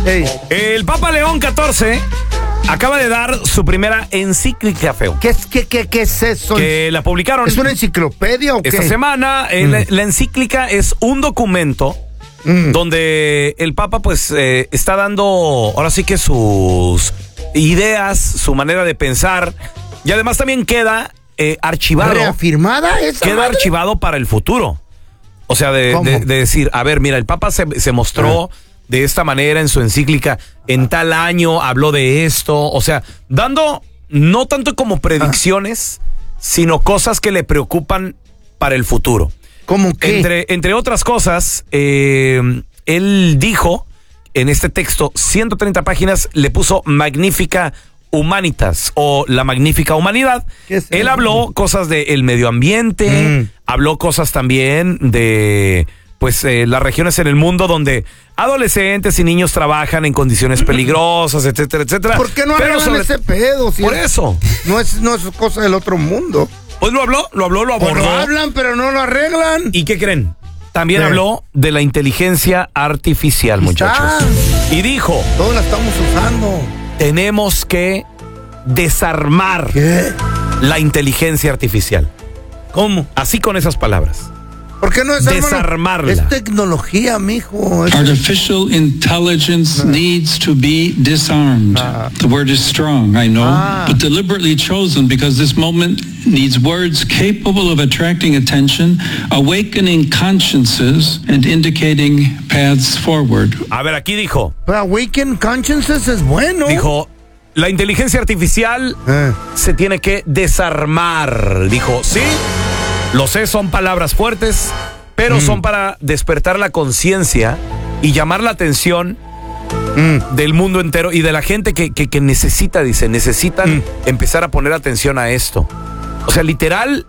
Ey. El Papa León XIV acaba de dar su primera encíclica, feo. ¿Qué es eso? Que la publicaron. ¿Es una enciclopedia o qué? Esta semana. La encíclica es un documento donde el Papa pues está dando ahora sí que sus ideas, su manera de pensar, y además también queda archivado. ¿Reafirmada esa Queda madre? archivado para el futuro. O sea, de decir, a ver, mira, el Papa se mostró de esta manera en su encíclica, en tal año habló de esto, o sea, dando no tanto como predicciones, sino cosas que le preocupan para el futuro. ¿Cómo qué? Entre otras cosas, él dijo en este texto, 130 páginas, le puso Magnifica Humanitas o la Magnífica Humanidad. Él habló cosas del medio ambiente, habló cosas también de pues las regiones en el mundo donde adolescentes y niños trabajan en condiciones peligrosas, etcétera, etcétera. ¿Por qué no arreglan ese pedo? Por eso. No es cosa del otro mundo. Pues lo abordó. Pues lo hablan, pero no lo arreglan. ¿Y qué creen? También habló de la inteligencia artificial, muchachos. Y dijo... Todos la estamos usando. Tenemos que desarmar la inteligencia artificial. ¿Cómo? Así con esas palabras. ¿Por qué no desarmarla? Es tecnología, mijo. Artificial intelligence needs to be disarmed. The word is strong, I know, but deliberately chosen because this moment needs words capable of attracting attention, awakening consciences, and indicating paths forward. A ver, aquí dijo. Pero awaken consciences es bueno. Dijo, la inteligencia artificial se tiene que desarmar. Dijo, sí. Lo sé, son palabras fuertes, pero son para despertar la conciencia y llamar la atención del mundo entero y de la gente que necesitan empezar a poner atención a esto. O sea, literal,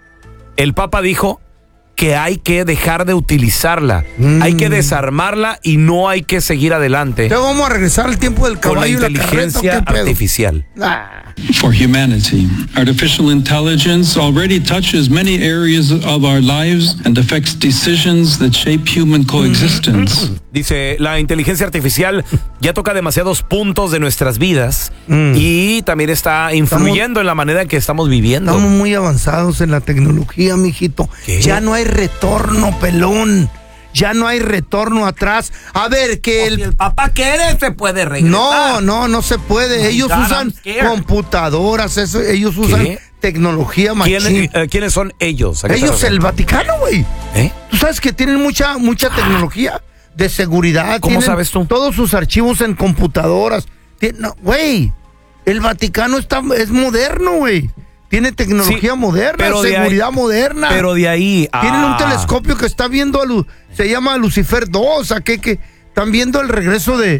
el Papa dijo que hay que dejar de utilizarla, hay que desarmarla y no hay que seguir adelante. Ya vamos a regresar al tiempo del caballo con la y inteligencia artificial. For humanity, artificial intelligence already touches many areas of our lives and affects decisions that shape human coexistence. Dice, la inteligencia artificial ya toca demasiados puntos de nuestras vidas y también está influyendo en la manera en que estamos viviendo. Estamos muy avanzados en la tecnología, mijito. ¿Qué? Ya no hay retorno, pelón. Ya no hay retorno atrás. A ver, que Si el papá quiere, se puede regresar. No se puede. Ellos usan computadoras, ellos usan tecnología machín. ¿Quiénes son ellos? Ellos, el Vaticano, güey. Tú sabes que tienen mucha tecnología de seguridad. ¿Cómo sabes tú? Todos sus archivos en computadoras. Güey, el Vaticano es moderno, güey. Tiene tecnología moderna, seguridad moderna. Pero de ahí Tienen un telescopio que está viendo se llama Lucifer 2, que están viendo el regreso de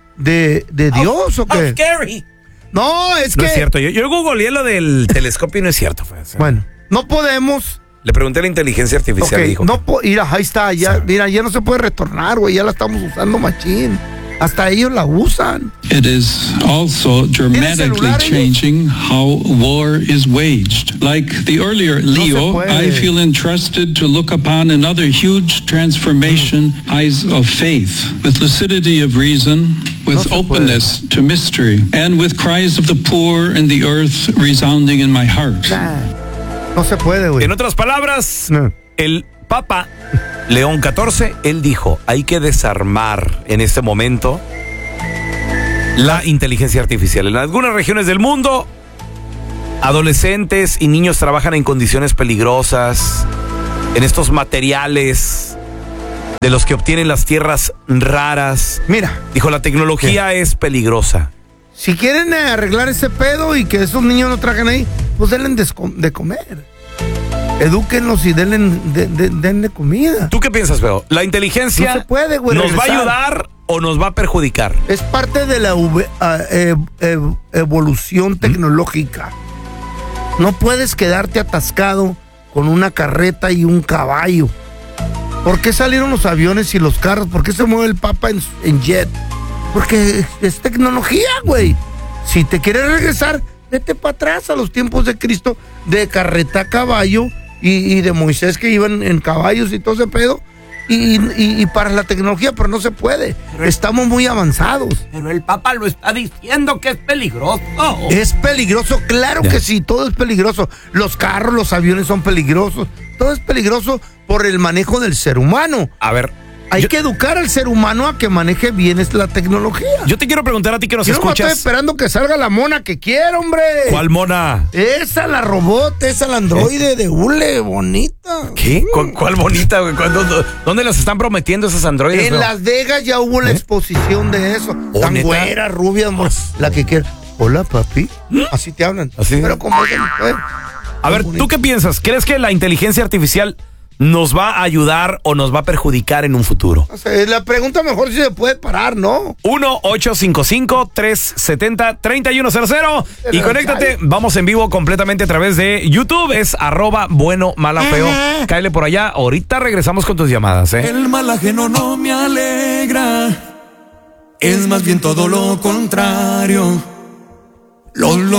Dios, ¿o qué? Scary. No, es No que... es cierto, yo googleé lo del telescopio y no es cierto. Bueno, no podemos... Le pregunté a la inteligencia artificial y dijo... Mira, ahí está, ya no se puede retornar, güey, ya la estamos usando machín. Hasta ellos la usan. It is also dramatically changing how war is waged. Like the earlier Leo, I feel entrusted to look upon another huge transformation, eyes of faith, with lucidity of reason, with openness to mystery, and with cries of the poor and the earth resounding in my heart. No se puede, güey. En otras palabras, el Papa León XIV, él dijo, hay que desarmar en este momento la inteligencia artificial. En algunas regiones del mundo, adolescentes y niños trabajan en condiciones peligrosas, en estos materiales de los que obtienen las tierras raras. Mira. Dijo, la tecnología es peligrosa. Si quieren arreglar ese pedo y que esos niños no trajen ahí, pues denle de comer. Edúquenlos y denle comida. ¿Tú qué piensas, Feo? ¿La inteligencia no se puede, güey, nos va a ayudar o nos va a perjudicar? Es parte de la evolución tecnológica. No puedes quedarte atascado con una carreta y un caballo. ¿Por qué salieron los aviones y los carros? ¿Por qué se mueve el Papa en jet? Porque es tecnología, güey. Si te quieres regresar, vete para atrás a los tiempos de Cristo, de carreta a caballo y de Moisés que iban en caballos y todo ese pedo. y para la tecnología, pero no se puede. Estamos muy avanzados. Pero el Papa lo está diciendo que es peligroso. Es peligroso, claro que sí, todo es peligroso. Los carros, los aviones son peligrosos. Todo es peligroso por el manejo del ser humano. A ver, hay que educar al ser humano a que maneje bien la tecnología. Yo te quiero preguntar a ti que nos escuchas. Estoy esperando que salga la mona que quiero, hombre. ¿Cuál mona? Esa, la robot, esa, la androide de hule, bonita. ¿Qué? ¿Cuál bonita, güey? ¿Dónde las están prometiendo esas androides? En Las Vegas ya hubo la exposición de eso. Tan güera, rubia, la que quiera. Hola, papi. Así te hablan. ¿Así? Pero como es mujer. A ver, ¿tú qué piensas? ¿Crees que la inteligencia artificial nos va a ayudar o nos va a perjudicar en un futuro? O sea, la pregunta mejor si se puede parar, ¿no? 1-855-370-3100 y conéctate, vamos en vivo completamente a través de YouTube, es @bueno-mala-feo. Cáele por allá, ahorita regresamos con tus llamadas, El mal ajeno no me alegra, es más bien todo lo contrario.